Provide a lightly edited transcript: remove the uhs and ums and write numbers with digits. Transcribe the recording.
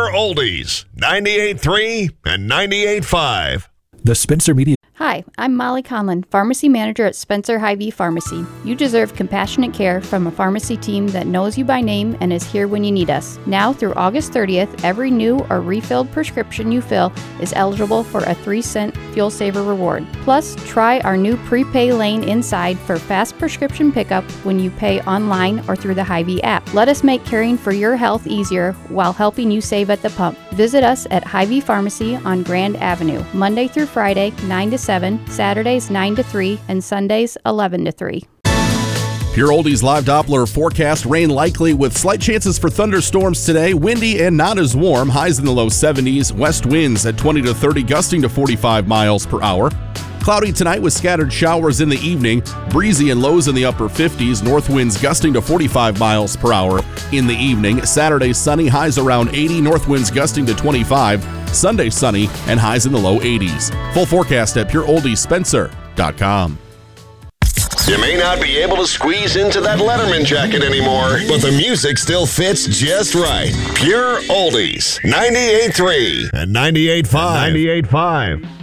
Pure Oldies, 98.3 and 98.5. The Spencer Media. Hi, I'm Molly Conlon, Pharmacy Manager at Spencer Hy-Vee Pharmacy. You deserve compassionate care from a pharmacy team that knows you by name and is here when you need us. Now through August 30th, every new or refilled prescription you fill is eligible for a 3-cent Fuel Saver reward. Plus, try our new prepay lane inside for fast prescription pickup when you pay online or through the Hy-Vee app. Let us make caring for your health easier while helping you save at the pump. Visit us at Hy-Vee Pharmacy on Grand Avenue, Monday through Friday, 9 to 7, Saturdays 9 to 3, and Sundays 11 to 3. Pure Oldies live Doppler forecast. Rain likely with slight chances for thunderstorms today. Windy and not as warm. Highs in the low 70s. West winds at 20 to 30, gusting to 45 miles per hour. Cloudy tonight with scattered showers in the evening. Breezy and lows in the upper 50s. North winds gusting to 45 miles per hour in the evening. Saturday sunny. Highs around 80. North winds gusting to 25. Sunday sunny and highs in the low 80s. Full forecast at pureoldiespencer.com. You may not be able to squeeze into that Letterman jacket anymore, but the music still fits just right. Pure Oldies, 98.3 and 98.5.